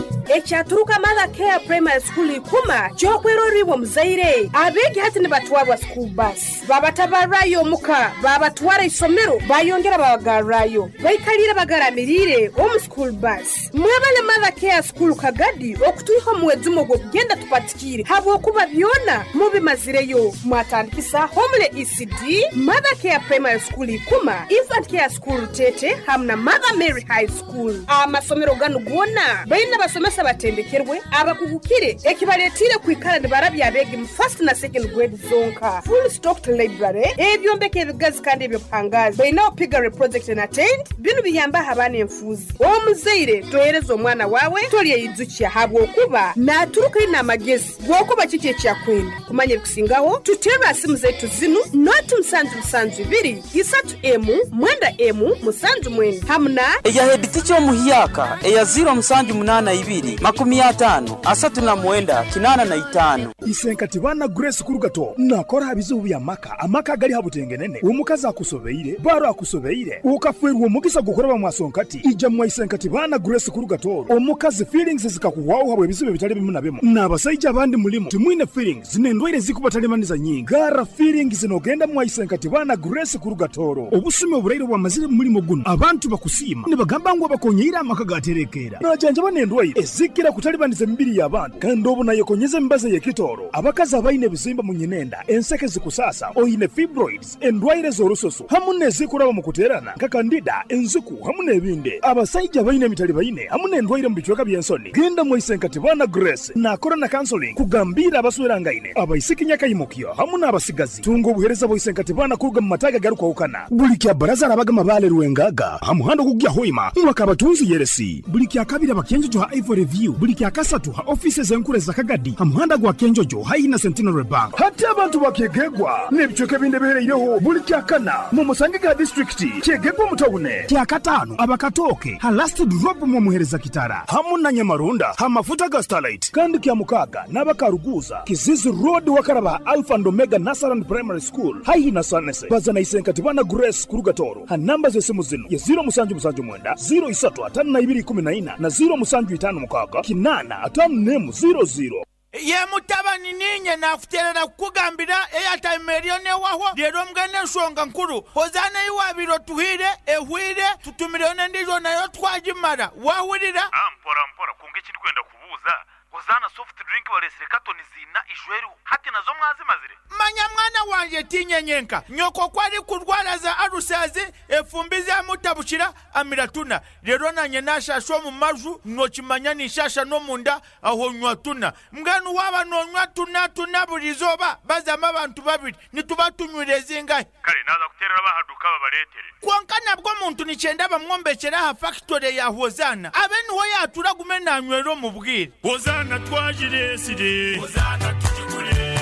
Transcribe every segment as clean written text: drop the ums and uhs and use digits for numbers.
ekyaturuka Mother Care Primary School ikuma kyokweroriibwa muzaire abegi hati ne batwabwa school bus babatabarayo muka babatwara isomero bayongera babagarayo bayikalira bagaramirire omu school bus mwebale Mother Care School kagadi okutuiha mwezi mugo kugenda tupatikire habwokuba byona mubimazireyo mwatandikisa homle ECD Mother Care Primary School ikuma Infant Care School Tete hamna Mother Mary High School amasomero gano gona bayina basomesa batendekerwe abakugukire ekibaletire kwikala ne barabya abegi mu first na second grade zonka full stocked library ebyombeke ebigazi kandi ebyopangazi bayina opigare project and attend bino biyamba abana enfuzi omuzaire toyereza omwana wawe toliye yizukiya habwokuba naturuka ina magezi gwokuba kiki ekyakwenda kumanya ebikusingaho tutera asimu zetu zinu not musanju biri isatu emu mwenda emu musanju mwenda hamna eya hediti cyo muhiyaka eya 082 50 asatu na mwenda kinana na itano isenkati bana Grace Kurugato nakora habizubu ya amaka gali habutengenene umukaza akusobeire baro akusobeire ukafwerwa mugisa gukora bamwasonkati ija mu isenkati bana Grace Kurugato omukazi feelings zikakuwaho habwe bizibe bitali bimu na bemu nabasayija abandi mulimo timwine feelings nendwire zikubatalемaniza nyinga gara feelings zinogenda mu isenkati bana Grace Kurugatoro obusume obureiro bwa mazire mulimo guno abantu bakusima ne bagamba ngo bakonyira amaka gaterekera najanja banendwire ezikira kutalibaniza mbiri y'abantu kandi obuna yekonyeze mbaze yekitoro abakazi abaine bizimba mu nyinenda enseke zikusasa oyine fibroids endwaire zorososo hamune zikuraba mu kuterana kakandida enziku hamune ebinde abasayija baine mitali baine hamune endwaire mbichweka byensoni genda mu isenkati bana Grace nakora na counseling kugambira abaswerangaine abaisikinya kayimukyo hamune abasigazi tungo buhereza bo isenkati bana kuruga mu mataga garuka ukana bulikya baraza abagama bale ruwengaga hamuhando kugya hoima mwaka abatunzi yeresi bulikya kabira bakenjojo ha Ivory View bulikya kasatu ha offices enkure za Kagadi hamuhanda gwa kenjojo haina Centenary Bank hata abantu bakegegwa nebichoke binde bereireho bulikya kana mu Musangiga district kegegwa mutawune kya katano abakatoke ha last drop mu muhereza kitara hamuna Nyamarunda ha mafuta ga Starlight kandi kya mukaga nabakaruguza Kizizi Road wakaraba Alpha and Omega Nasaran Primary School haina Sanese bazana isenkati bana Grace Kurugatoro ha namba zesimu zino ya 0 mwenda 035214 na 0 mukaga kinana atamnemu 00 ye mutabani ninye nafuterera kugambira airtime erione waho rero mgane shonga nkuru hozana iwabiro tuhire ehwire tutumirone ndizo nayo twajimara wahurira mpora kunge kiri kwenda kubuza hozana soft drink walesere katoni zina ijweru hati nazo mwazimazire manya mwana wanje tinyenyenka nyoko kwari kurwara za arusazi efumbize amutabushira amiratuna rero nanye nashashwa mu maju nokimanya nishasha no munda aho nywatuna mganu waba nonywa tuna burizoba bazama abantu babiri nitubatunyureze ingahe kare naza kuterera bahaduka babaletere kwankana bwo muntu nicenda bamwombekera ha factory ya Hozana abeni ho yatura gumena nywero mu bwire Hozana twajire sire Hozana tujigure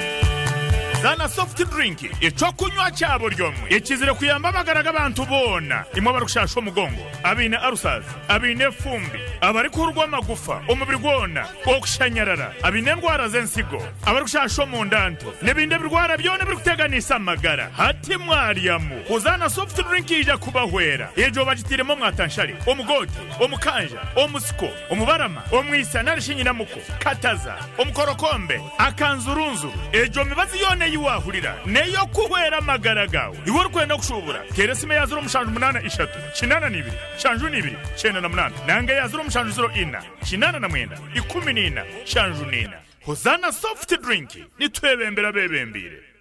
Zana soft drink icyo kunywa cyabo ryomwe ikizire kuyamba abagaraga abantu bona imwe barushasha umugongo abine arusazi abine fumbi abari kurwa amagufa umubiri gwona okushanyarara abine ndwara zensigo abarushasha mu ndanto nebinde birwara byone biri kuteganisa amagara hati mwariyamu Hozana soft drink ija kubahwera ejo bagitiremo mwatanshari omugoti omukanja omusiko omubarama omwisa narishinyina muko kataza omukorokombe akanzurunzu ejo mibazi yone yiwahurira neyo kuhwera amagara gawe iwo rukwenda kushubura keresime ya 0 kinana nibiri shanju nibiri chena na munana nange ya 0 kinana na mwenda 10 shanju nina Hozana soft drink nitwebembera bebembire